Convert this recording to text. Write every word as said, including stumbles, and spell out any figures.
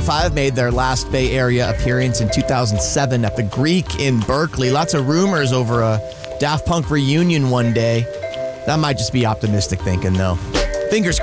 Five made their last Bay Area appearance in two thousand seven at the Greek in Berkeley. Lots of rumors over a Daft Punk reunion one day. That might just be optimistic thinking, though. Fingers